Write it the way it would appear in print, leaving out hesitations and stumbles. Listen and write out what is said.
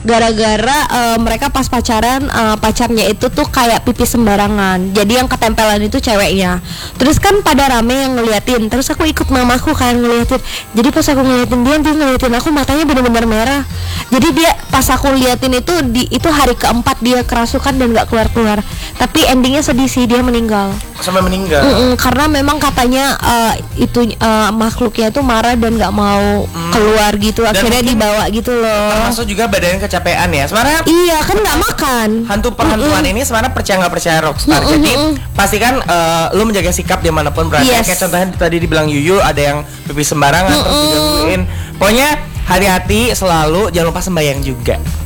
gara-gara mereka pas pacaran, pacarnya itu tuh kayak pipis sembarangan. Jadi yang ketempelan itu ceweknya. Terus kan pada rame yang ngeliatin. Terus aku ikut mamaku kayak ngeliatin. Jadi pas aku ngeliatin dia ngeliatin aku, matanya benar-benar merah. Jadi dia pas aku liatin itu hari keempat dia kerasukan dan nggak keluar-keluar. Tapi endingnya sedih sih, dia meninggal. Sampai meninggal. Karena memang katanya makhluknya tuh marah dan nggak mau keluar gitu. Akhirnya dibawa gitu loh. Termasuk juga badannya kecapean ya. Sebenarnya iya kan nggak makan. Hantu perhantuan ini sebenarnya percaya nggak percaya Rockstar. Jadi pastikan lu menjaga sikap dimanapun berada. Yes. Kayak contohnya tadi dibilang Yuyu ada yang pipis sembarangan terus digangguin. Pokoknya hati-hati selalu, jangan lupa sembahyang juga.